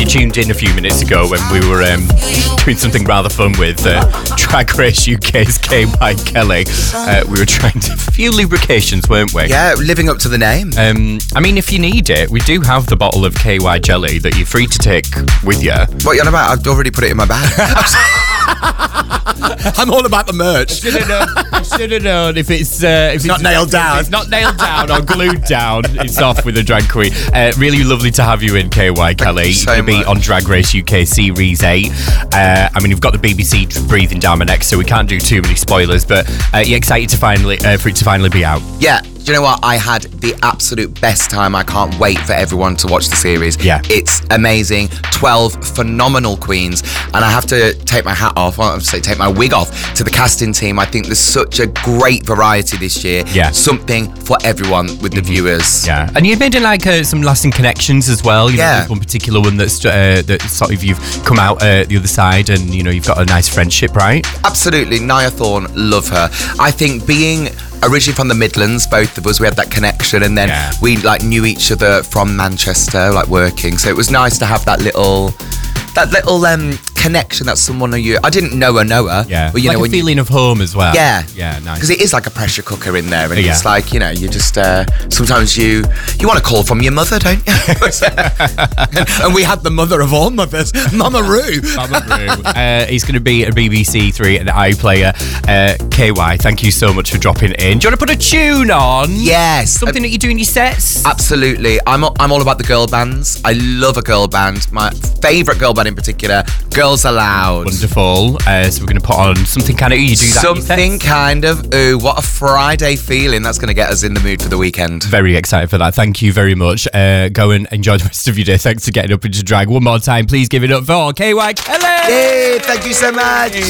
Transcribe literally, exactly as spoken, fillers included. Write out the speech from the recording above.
tuned in a few minutes ago when we were um, doing something rather fun with uh, Drag Race U K's K Y Kelly, uh, we were trying to few lubrications, weren't we? Yeah, living up to the name. Um, I mean, if you need it, we do have the bottle of K Y jelly that you're free to take with you. What are you on about? I've already put it in my bag. I'm all about the merch. I should have known, I should have known if it's, uh, if it's not nailed down. If it's not nailed down or glued down, it's off with a drag queen. Uh, really lovely to have you in, K Y Kelly. So You're going to be on Drag Race U K Series eight. Uh, I mean, you've got the B B C breathing down my neck, so we can't do too many spoilers, but uh, you're excited to finally uh, for it to finally be out. Yeah. Do you know what? I had the absolute best time. I can't wait for everyone to watch the series. Yeah. It's amazing. twelve phenomenal queens. And I have to take my hat off, well, I say take my wig off to the casting team. I think there's such a great variety this year. Yeah. Something for everyone with the mm-hmm. viewers. Yeah. And you've made like uh, some lasting connections as well. You yeah. know, there's one particular one that's uh, that sort of you've come out uh, the other side and, you know, you've got a nice friendship, right? Absolutely. Nia Thorne, love her. I think being originally from the Midlands, both of us, we had that connection, and then yeah. we like knew each other from Manchester, like working. So it was nice to have that little, that little um, connection that someone who you, I didn't know her, know her. Yeah, but you like know, a when fein you, of home as well. Yeah, yeah, nice. Because it is like a pressure cooker in there, and yeah. it's like, you know, you just uh, sometimes you you want to call from your mother, don't you? And we had the mother of all mothers, Mama Roo. Mama Roo. Uh, he's going to be a B B C Three and iPlayer. Uh, K Y, thank you so much for dropping in. Do you want to put a tune on? Yes. Something uh, that you do in your sets? Absolutely. I'm I'm all about the girl bands. I love a girl band. My favourite girl band in particular, Girls Aloud. Wonderful. Uh, so we're going to put on something kind of, you do that Something kind of, ooh, what a Friday feeling. That's going to get us in the mood for the weekend. Very excited for that. Thank you very much. Uh, go and enjoy the rest of your day. Thanks for getting up into drag. One more time, please give it up for K Y Kelly. Yay, thank you so much.